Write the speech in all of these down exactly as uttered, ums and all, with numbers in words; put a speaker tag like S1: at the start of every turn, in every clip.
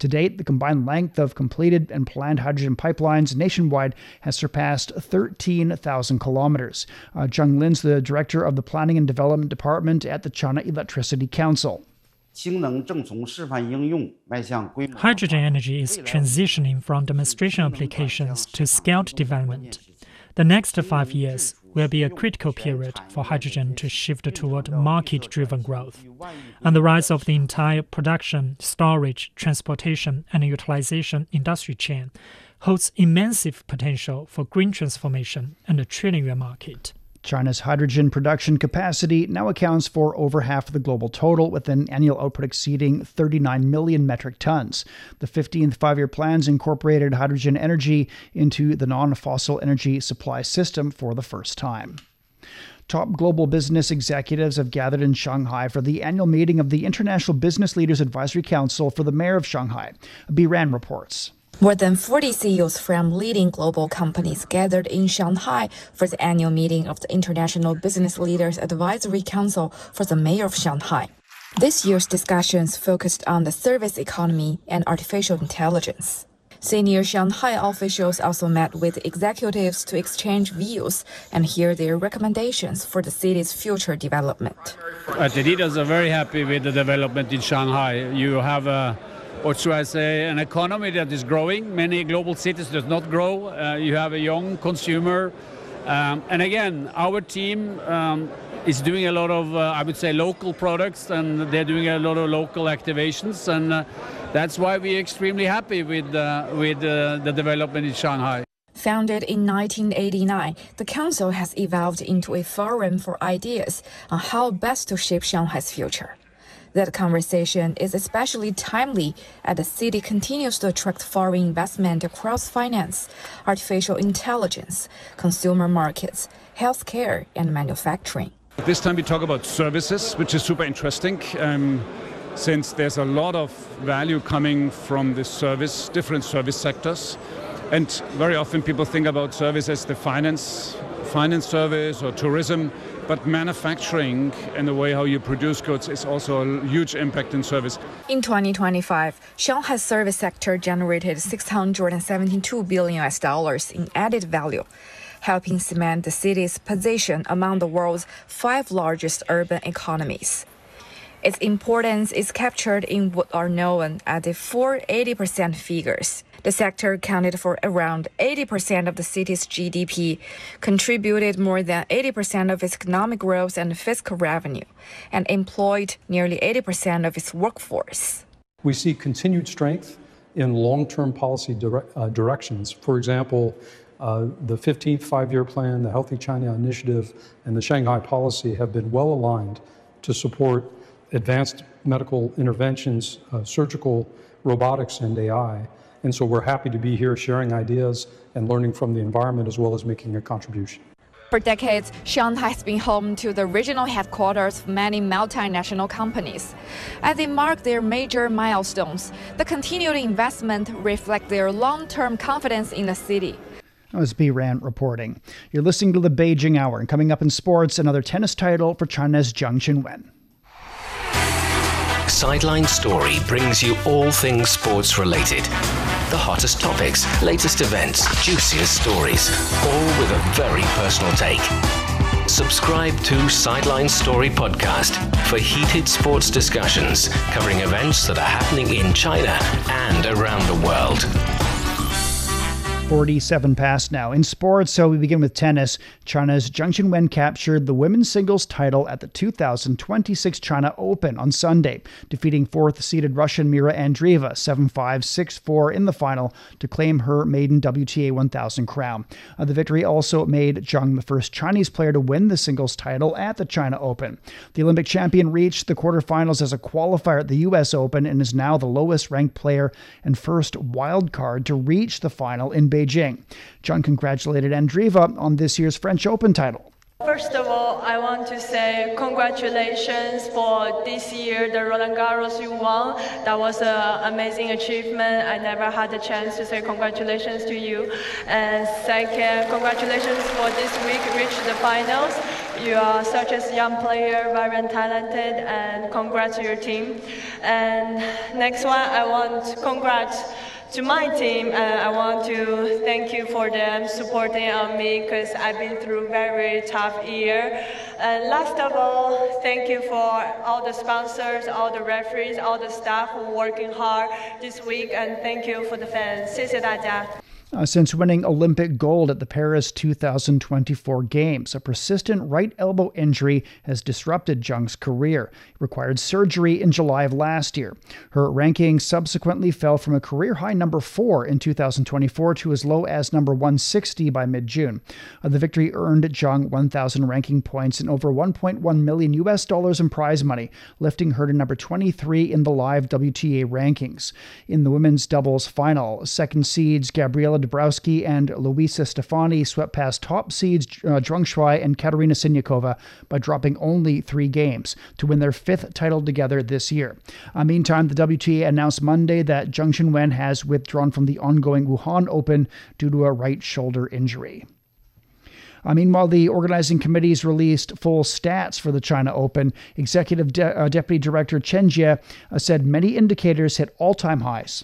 S1: To date, the combined length of completed and planned hydrogen pipelines nationwide has surpassed thirteen thousand kilometers. Uh, Zheng Lin's the director of the Planning and Development Department at the China Electricity Council.
S2: Hydrogen energy is transitioning from demonstration applications to scaled development. The next five years will be a critical period for hydrogen to shift toward market-driven growth. And the rise of the entire production, storage, transportation, and utilization industry chain holds immense potential for green transformation and a trillion-yuan market.
S1: China's hydrogen production capacity now accounts for over half of the global total, with an annual output exceeding thirty-nine million metric tons. The fifteenth five-year plans incorporated hydrogen energy into the non-fossil energy supply system for the first time. Top global business executives have gathered in Shanghai for the annual meeting of the International Business Leaders Advisory Council for the Mayor of Shanghai. Biran reports.
S3: More than forty C E Os from leading global companies gathered in Shanghai for the annual meeting of the International Business Leaders Advisory Council for the Mayor of Shanghai. This year's discussions focused on the service economy and artificial intelligence. Senior Shanghai officials also met with executives to exchange views and hear their recommendations for the city's future development.
S4: Uh, the leaders are very happy with the development in Shanghai. You have a Or should I say, an economy that is growing. Many global cities does not grow. Uh, you have a young consumer. Um, and again, our team um, is doing a lot of, uh, I would say, local products, and they're doing a lot of local activations. And uh, that's why we're extremely happy with, uh, with uh, the development in Shanghai.
S3: Founded in nineteen eighty-nine, the council has evolved into a forum for ideas on how best to shape Shanghai's future. That conversation is especially timely as the city continues to attract foreign investment across finance, artificial intelligence, consumer markets, healthcare, and manufacturing.
S5: This time we talk about services, which is super interesting, um, since there's a lot of value coming from the service, different service sectors. And very often people think about service as the finance, finance service or tourism. But manufacturing and the way how you produce goods is also a huge impact in service.
S3: In twenty twenty-five, Shanghai's service sector generated six hundred seventy-two billion U S dollars in added value, helping cement the city's position among the world's five largest urban economies. Its importance is captured in what are known as the four eighty percent figures. The sector accounted for around eighty percent of the city's G D P, contributed more than eighty percent of its economic growth and fiscal revenue, and employed nearly eighty percent of its workforce.
S6: We see continued strength in long-term policy dire- uh, directions. For example, uh, the fifteenth five-year plan, the Healthy China Initiative, and the Shanghai policy have been well aligned to support advanced medical interventions, uh, surgical robotics, and A I. And so we're happy to be here sharing ideas and learning from the environment as well as making a contribution.
S3: For decades, Shanghai has been home to the regional headquarters of many multinational companies. As they mark their major milestones, the continued investment reflects their long-term confidence in the city.
S1: That was Biran reporting. You're listening to the Beijing Hour, and coming up in sports, another tennis title for China's Zhang Qinwen.
S7: Sideline Story brings you all things sports related. The hottest topics, latest events, juiciest stories, all with a very personal take. Subscribe to Sideline Story Podcast for heated sports discussions covering events that are happening in China and around the world.
S1: forty-seven past now. In sports, so we begin with tennis. China's Zhang Qinwen captured the women's singles title at the two thousand twenty-six China Open on Sunday, defeating fourth-seeded Russian Mira Andreeva seven five, six four in the final to claim her maiden W T A one thousand crown. Uh, the victory also made Zhang the first Chinese player to win the singles title at the China Open. The Olympic champion reached the quarterfinals as a qualifier at the U S Open and is now the lowest-ranked player and first wild card to reach the final in Beijing. Zhang congratulated Andreeva on this year's French Open title.
S8: First of all, I want to say congratulations for this year, the Roland Garros you won. That was an amazing achievement. I never had the chance to say congratulations to you. And second, congratulations for this week, reach the finals. You are such a young player, very talented, and congrats to your team. And next one, I want congrats to my team. Uh, I want to thank you for them supporting on me because I've been through a very tough year. And last of all, thank you for all the sponsors, all the referees, all the staff who are working hard this week, and thank you for the fans. 谢谢大家.
S1: Uh, since winning Olympic gold at the Paris two thousand twenty-four Games, a persistent right elbow injury has disrupted Zheng's career. It required surgery in July of last year. Her ranking subsequently fell from a career-high number four in two thousand twenty-four to as low as number one hundred sixty by mid-June. Uh, the victory earned Zheng one thousand ranking points and over one point one million U S dollars in prize money, lifting her to number twenty-three in the live W T A rankings. In the women's doubles final, second seeds Gabriela Dabrowski and Luisa Stefani swept past top seeds uh, Zhuang Shuai and Katerina Siniakova by dropping only three games to win their fifth title together this year. Uh, meantime, the W T A announced Monday that Zheng Qinwen has withdrawn from the ongoing Wuhan Open due to a right shoulder injury. Uh, meanwhile, the organizing committees released full stats for the China Open. Executive De- uh, Deputy Director Chen Jie uh, said many indicators hit all-time highs.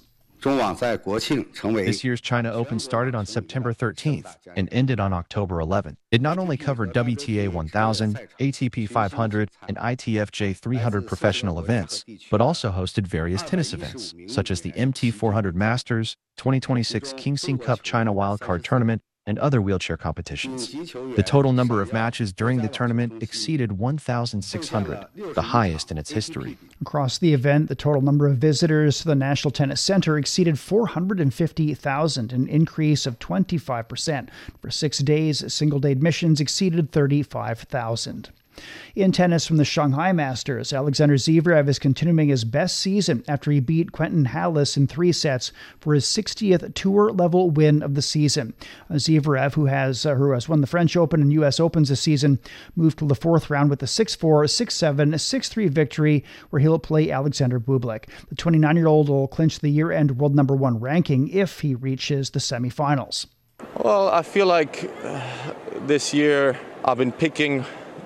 S9: This year's China Open started on September thirteenth and ended on October eleventh. It not only covered W T A one thousand, A T P five hundred, and I T F J three hundred professional events, but also hosted various tennis events, such as the M T four hundred Masters, twenty twenty-six Kingsing Cup China Wildcard Tournament, and other wheelchair competitions. The total number of matches during the tournament exceeded one thousand six hundred, the highest in its history.
S1: Across the event, the total number of visitors to the National Tennis Center exceeded four hundred fifty thousand, an increase of twenty-five percent. For six days, single-day admissions exceeded thirty-five thousand. In tennis from the Shanghai Masters, Alexander Zverev is continuing his best season after he beat Quentin Halys in three sets for his sixtieth tour-level win of the season. Zverev, who has uh, who has won the French Open and U S Opens this season, moved to the fourth round with a six four, six seven, six three victory where he'll play Alexander Bublik. The twenty-nine-year-old will clinch the year-end world number one ranking if he reaches the semifinals.
S10: Well, I feel like uh, this year I've been picking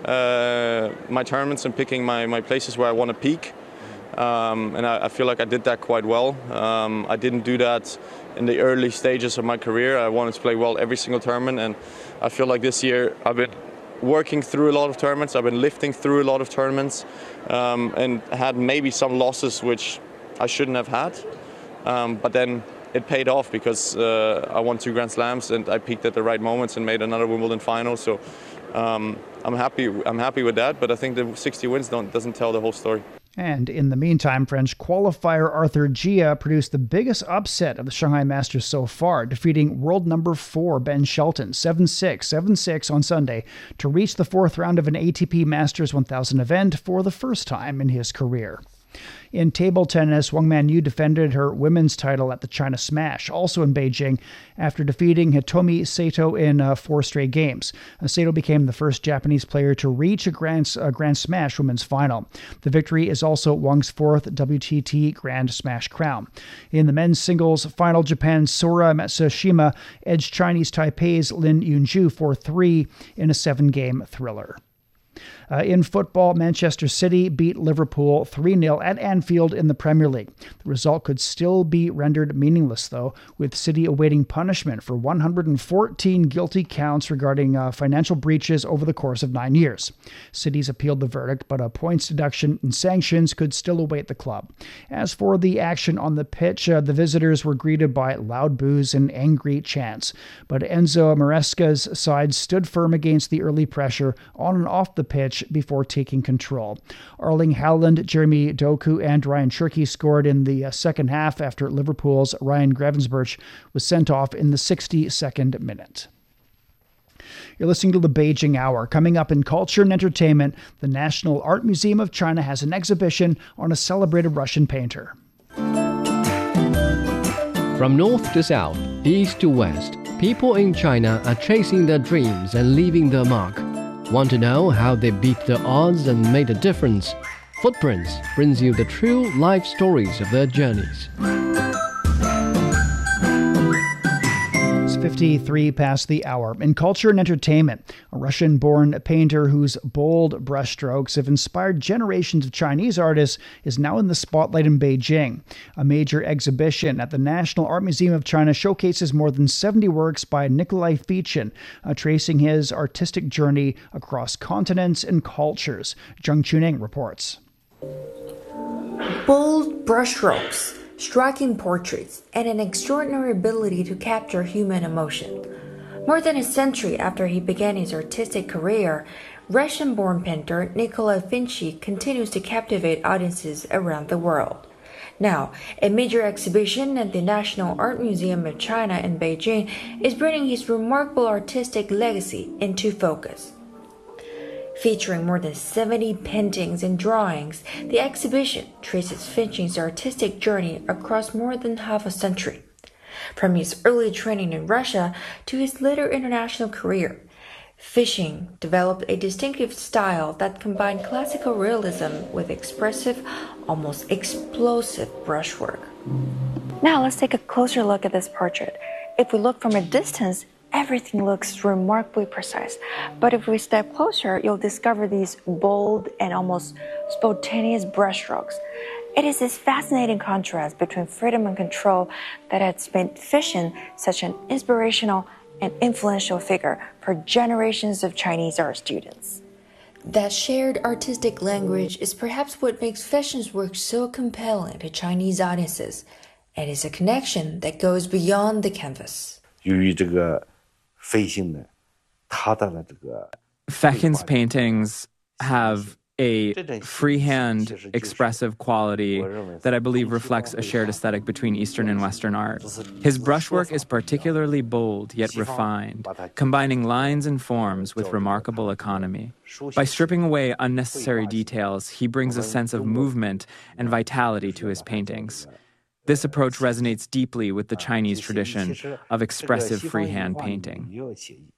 S10: Uh, my tournaments and picking my, my places where I want to peak. Um, and I, I feel like I did that quite well. Um, I didn't do that in the early stages of my career. I wanted to play well every single tournament, and I feel like this year I've been working through a lot of tournaments. I've been lifting through a lot of tournaments, um, and had maybe some losses which I shouldn't have had. Um, but then it paid off because uh, I won two Grand Slams and I peaked at the right moments and made another Wimbledon final. So um, I'm happy. I'm happy with that. But I think the sixty wins don't doesn't tell the whole story.
S1: And in the meantime, French qualifier Arthur Gia produced the biggest upset of the Shanghai Masters so far, defeating world number four Ben Shelton seven six, seven six on Sunday to reach the fourth round of an A T P Masters one thousand event for the first time in his career. In table tennis, Wang Manyu defended her women's title at the China Smash, also in Beijing, after defeating Hitomi Sato in uh, four straight games. Uh, Sato became the first Japanese player to reach a Grand, uh, Grand Smash women's final. The victory is also Wang's fourth W T T Grand Smash crown. In the men's singles final, Japan's Sora Matsushima edged Chinese Taipei's Lin Yunju four three in a seven-game thriller. Uh, in football, Manchester City beat Liverpool three nil at Anfield in the Premier League. The result could still be rendered meaningless, though, with City awaiting punishment for one hundred fourteen guilty counts regarding uh, financial breaches over the course of nine years. City's appealed the verdict, but a points deduction and sanctions could still await the club. As for the action on the pitch, uh, the visitors were greeted by loud boos and angry chants. But Enzo Maresca's side stood firm against the early pressure on and off the pitch before taking control. Erling Haaland, Jeremy Doku, and Ryan Cherky scored in the uh, second half after Liverpool's Ryan Gravenberch was sent off in the sixty-second minute. You're listening to the Beijing Hour. Coming up in culture and entertainment, the National Art Museum of China has an exhibition on a celebrated Russian painter.
S11: From north to south, east to west, people in China are chasing their dreams and leaving their mark. Want to know how they beat the odds and made a difference? Footprints brings you the true life stories of their journeys.
S1: fifty-three past the hour. In culture and entertainment, a Russian-born painter whose bold brushstrokes have inspired generations of Chinese artists is now in the spotlight in Beijing. A major exhibition at the National Art Museum of China showcases more than seventy works by Nikolai Fichin, uh, tracing his artistic journey across continents and cultures. Zheng Chuning reports.
S3: Bold brushstrokes, striking portraits, and an extraordinary ability to capture human emotion. More than a century after he began his artistic career, Russian-born painter Nikolai Fichin continues to captivate audiences around the world. Now, a major exhibition at the National Art Museum of China in Beijing is bringing his remarkable artistic legacy into focus. Featuring more than seventy paintings and drawings, the exhibition traces Fichin's artistic journey across more than half a century. From his early training in Russia to his later international career, Fichin developed a distinctive style that combined classical realism with expressive, almost explosive brushwork. Now let's take a closer look at this portrait. If we look from a distance, everything looks remarkably precise. But if we step closer, you'll discover these bold and almost spontaneous brushstrokes. It is this fascinating contrast between freedom and control that has made Fichin such an inspirational and influential figure for generations of Chinese art students. That shared artistic language is perhaps what makes Fichin's work so compelling to Chinese audiences. It is a connection that goes beyond the canvas.
S12: Fichin's paintings have a freehand, expressive quality that I believe reflects a shared aesthetic between Eastern and Western art. His brushwork is particularly bold yet refined, combining lines and forms with remarkable economy. By stripping away unnecessary details, he brings a sense of movement and vitality to his paintings. This approach resonates deeply with the Chinese tradition of expressive freehand painting.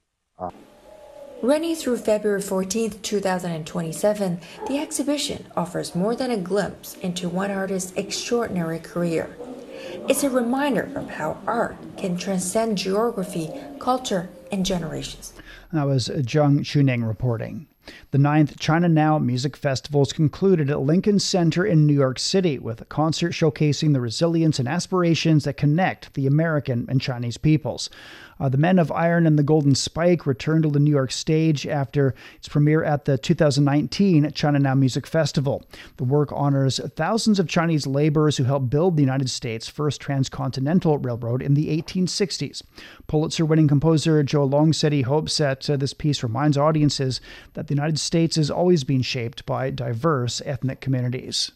S3: Running through February fourteenth, two thousand twenty-seven, the exhibition offers more than a glimpse into one artist's extraordinary career. It's a reminder of how art can transcend geography, culture, and generations.
S1: That was Zheng Chuning reporting. The ninth China Now Music Festivals concluded at Lincoln Center in New York City with a concert showcasing the resilience and aspirations that connect the American and Chinese peoples. Uh, the Men of Iron and the Golden Spike returned to the New York stage after its premiere at the two thousand nineteen China Now Music Festival. The work honors thousands of Chinese laborers who helped build the United States' first transcontinental railroad in the eighteen sixties. Pulitzer-winning composer Joe Long said he hopes that uh, this piece reminds audiences that the United States has always been shaped by diverse ethnic communities.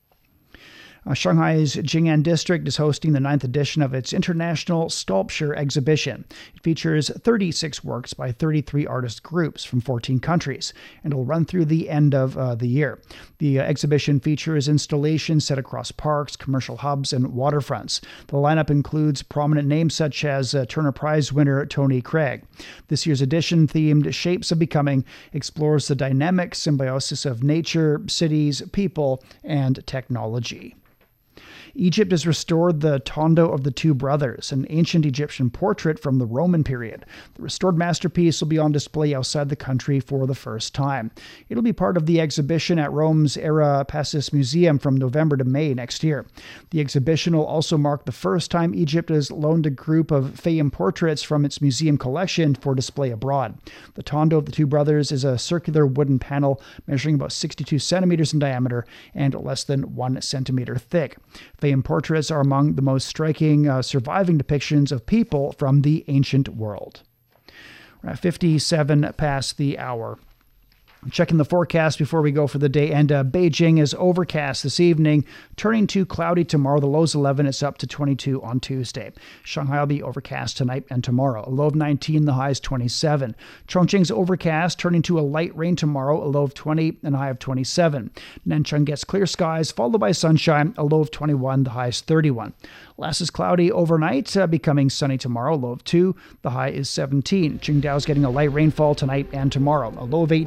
S1: Uh, Shanghai's Jing'an District is hosting the ninth edition of its International Sculpture Exhibition. It features thirty-six works by thirty-three artist groups from fourteen countries, and will run through the end of uh, the year. The uh, exhibition features installations set across parks, commercial hubs, and waterfronts. The lineup includes prominent names such as uh, Turner Prize winner Tony Craig. This year's edition, themed Shapes of Becoming, explores the dynamic symbiosis of nature, cities, people, and technology. Egypt has restored the Tondo of the Two Brothers, an ancient Egyptian portrait from the Roman period. The restored masterpiece will be on display outside the country for the first time. It'll be part of the exhibition at Rome's Era Pacis Museum from November to May next year. The exhibition will also mark the first time Egypt has loaned a group of Fayum portraits from its museum collection for display abroad. The Tondo of the Two Brothers is a circular wooden panel measuring about sixty-two centimeters in diameter and less than one centimeter thick. Fayum portraits are among the most striking uh, surviving depictions of people from the ancient world. We're at fifty-seven past the hour. Checking the forecast before we go for the day, and uh, Beijing is overcast this evening, turning to cloudy tomorrow. The low's eleven, it's up to twenty-two on Tuesday. Shanghai will be overcast tonight and tomorrow. A low of nineteen, the high is twenty-seven. Chongqing's overcast, turning to a light rain tomorrow, a low of twenty and a high of twenty-seven. Nanchang gets clear skies, followed by sunshine, a low of twenty-one, the high is thirty-one. Last is cloudy overnight, uh, becoming sunny tomorrow, low of two, the high is seventeen. Qingdao's getting a light rainfall tonight and tomorrow, a low of eighteen, the high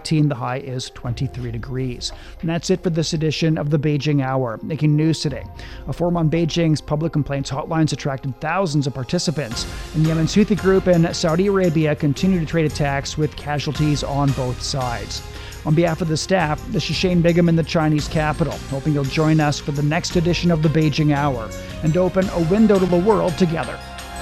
S1: high is twenty-three degrees. And that's it for this edition of the Beijing Hour. Making news today, a forum on Beijing's public complaints hotlines attracted thousands of participants, and Yemen's Houthi group in Saudi Arabia continue to trade attacks with casualties on both sides. On behalf of the staff, this is Shane Bigham in the Chinese capital, hoping you'll join us for the next edition of the Beijing Hour and open a window to the world together.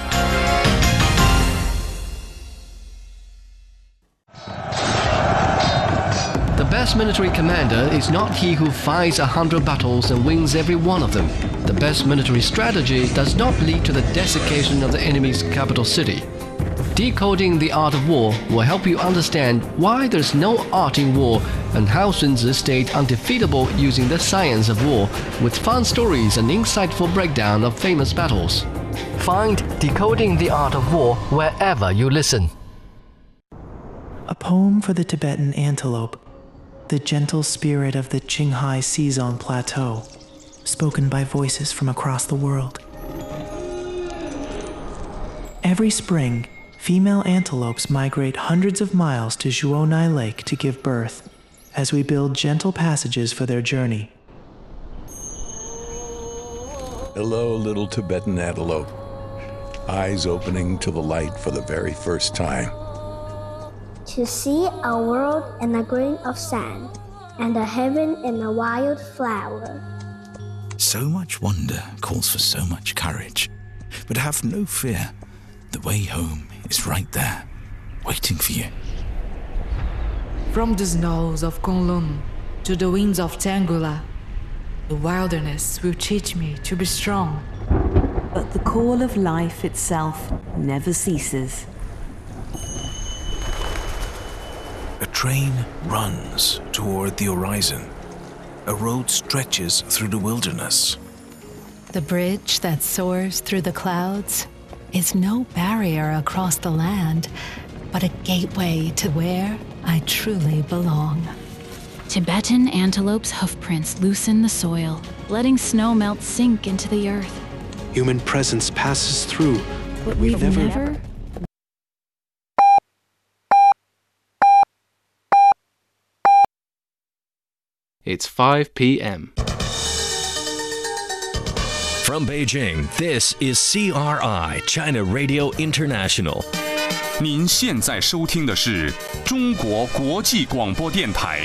S11: The best military commander is not he who fights a hundred battles and wins every one of them. The best military strategy does not lead to the desiccation of the enemy's capital city. Decoding the Art of War will help you understand why there's no art in war and how Sun Tzu stayed undefeatable using the science of war, with fun stories and insightful breakdown of famous battles. Find Decoding the Art of War wherever you listen.
S13: A poem for the Tibetan antelope, the gentle spirit of the Qinghai Seazong Plateau, spoken by voices from across the world. Every spring, female antelopes migrate hundreds of miles to Zhuonai Lake to give birth, as we build gentle passages for their journey.
S14: Hello, little Tibetan antelope. Eyes opening to the light for the very first time.
S15: To see a world in a grain of sand, and a heaven in a wild flower.
S16: So much wonder calls for so much courage. But have no fear. The way home is right there, waiting for you.
S17: From the snows of Kunlun to the winds of Tangula, the wilderness will teach me to be strong.
S18: But the call of life itself never ceases.
S16: A train runs toward the horizon. A road stretches through the wilderness.
S19: The bridge that soars through the clouds is no barrier across the land, but a gateway to where I truly belong.
S20: Tibetan antelope's hoofprints loosen the soil, letting snow melt sink into the earth.
S21: Human presence passes through,
S20: but we've, we've never... never
S22: It's five p m
S7: From Beijing, this is C R I China Radio International.
S23: 您现在收听的是中国国际广播电台。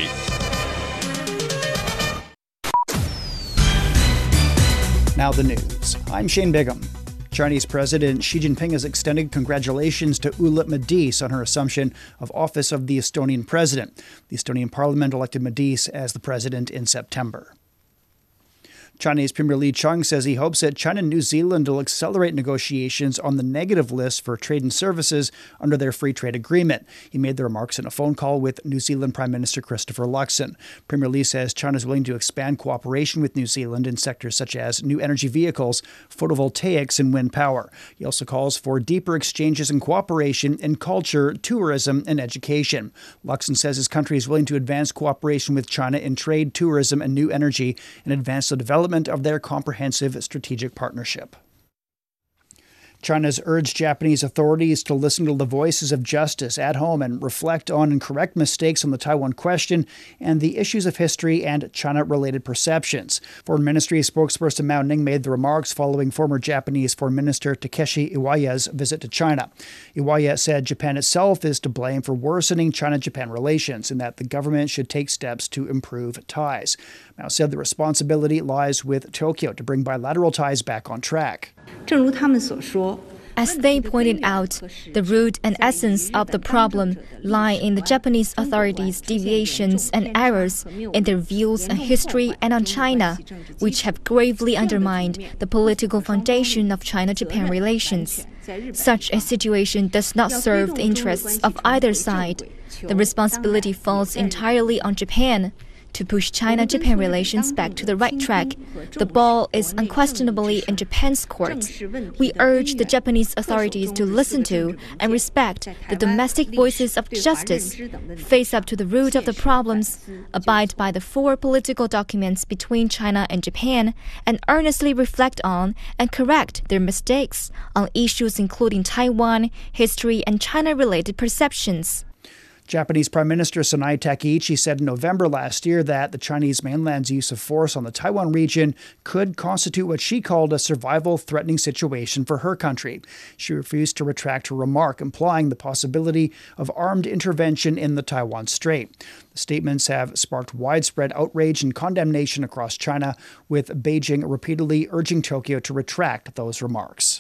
S1: Now the news. I'm Shane Bigham. Chinese President Xi Jinping has extended congratulations to Ulla Madis on her assumption of office of the Estonian president. The Estonian parliament elected Madis as the president in September. Chinese Premier Li Qiang says he hopes that China and New Zealand will accelerate negotiations on the negative list for trade and services under their free trade agreement. He made the remarks in a phone call with New Zealand Prime Minister Christopher Luxon. Premier Li says China is willing to expand cooperation with New Zealand in sectors such as new energy vehicles, photovoltaics, and wind power. He also calls for deeper exchanges and cooperation in culture, tourism, and education. Luxon says his country is willing to advance cooperation with China in trade, tourism, and new energy and advance the development of their comprehensive strategic partnership. China's urged Japanese authorities to listen to the voices of justice at home and reflect on and correct mistakes on the Taiwan question and the issues of history and China-related perceptions. Foreign Ministry spokesperson Mao Ning made the remarks following former Japanese Foreign Minister Takeshi Iwaya's visit to China. Iwaya said Japan itself is to blame for worsening China-Japan relations and that the government should take steps to improve ties. Mao said the responsibility lies with Tokyo to bring bilateral ties back on track.
S24: As they pointed out, the root and essence of the problem lie in the Japanese authorities' deviations and errors in their views on history and on China, which have gravely undermined the political foundation of China-Japan relations. Such a situation does not serve the interests of either side. The responsibility falls entirely on Japan. To push China-Japan relations back to the right track, the ball is unquestionably in Japan's court. We urge the Japanese authorities to listen to and respect the domestic voices of justice, face up to the root of the problems, abide by the four political documents between China and Japan, and earnestly reflect on and correct their mistakes on issues including Taiwan, history, and China-related perceptions.
S1: Japanese Prime Minister Sonai Takaichi said in November last year that the Chinese mainland's use of force on the Taiwan region could constitute what she called a survival-threatening situation for her country. She refused to retract her remark, implying the possibility of armed intervention in the Taiwan Strait. The statements have sparked widespread outrage and condemnation across China, with Beijing repeatedly urging Tokyo to retract those remarks.